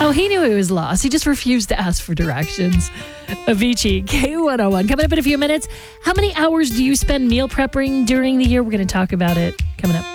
Oh, he knew he was lost. He just refused to ask for directions. Avicii, K101. Coming up in a few minutes. How many hours do you spend meal prepping during the year? We're going to talk about it coming up.